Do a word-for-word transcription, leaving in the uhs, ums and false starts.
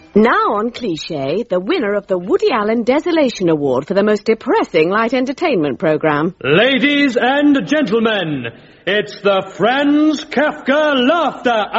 Now on Cliché, the winner of the Woody Allen Desolation Award for the most depressing light entertainment program. Ladies and gentlemen, it's the Franz Kafka Laughter